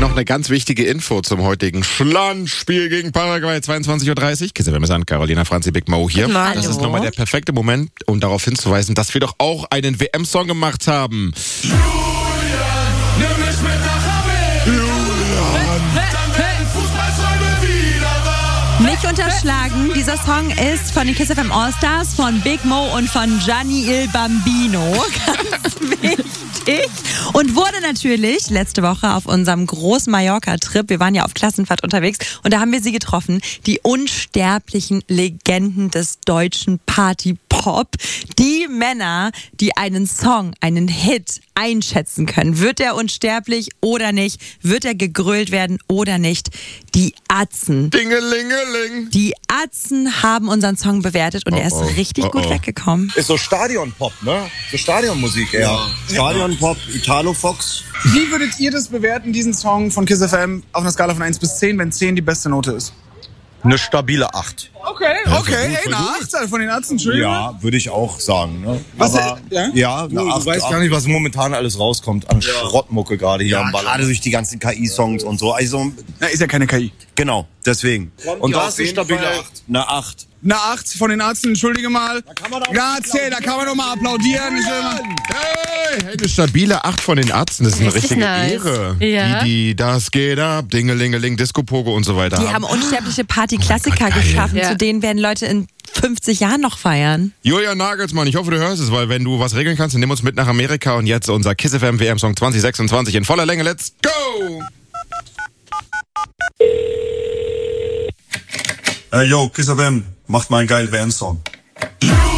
noch eine ganz wichtige Info zum heutigen Schlandspiel gegen Paraguay, 22:30 Uhr. Kiss FM ist an, Carolina Franzi, Big Mo hier. Hallo. Das ist nochmal der perfekte Moment, um darauf hinzuweisen, dass wir doch auch einen WM-Song gemacht haben. Julian, nimm mich mit nach dann werden Fußballträume wieder wahr. Nicht unterschlagen, dieser Song ist von den Kiss FM All-Stars, von Big Mo und von Gianni Il Bambino. Ganz wichtig. Und wurde natürlich letzte Woche auf unserem großen Mallorca-Trip, wir waren ja auf Klassenfahrt unterwegs, und da haben wir sie getroffen, die unsterblichen Legenden des deutschen Party-Pop. Die Männer, die einen Song, einen Hit einschätzen können. Wird er unsterblich oder nicht? Wird er gegrölt werden oder nicht? Die Atzen. Dingelingeling. Die Atzen haben unseren Song bewertet und er ist richtig gut weggekommen. Ist so Stadion-Pop, ne? So Stadionmusik eher. Stadion-Pop, Italo-Fox. Wie würdet ihr das bewerten, diesen Song von Kiss FM, auf einer Skala von 1 bis 10, wenn 10 die beste Note ist? Eine stabile 8. Okay, eine 8 von den Atzen, Entschuldigung. Ja, würde ich auch sagen. Ne? Was, Aber ja? eine 8. Du weißt gar nicht, was momentan alles rauskommt an Schrottmucke gerade hier am Ball. Gerade durch die ganzen KI-Songs und so. Also, Na, ist ja keine KI. genau, deswegen. Und ja, da auf ist eine jeden stabile Fall 8. Eine 8. Eine 8 von den Atzen, entschuldige mal. Grazie, da kann man doch mal applaudieren. Hey, eine stabile 8 von den Atzen, das ist eine richtige nice. Ehre. Ja. Die das geht ab, Dingelingeling, Disco-Pogo und so weiter. Die haben unsterbliche Party-Klassiker geschaffen, Ja. zu denen werden Leute in 50 Jahren noch feiern. Julian Nagelsmann, ich hoffe, du hörst es, weil wenn du was regeln kannst, dann nimm uns mit nach Amerika und jetzt unser Kiss FM WM-Song 2026 in voller Länge. Let's go! Yo, Kiss FM, macht mal einen geilen WM-Song.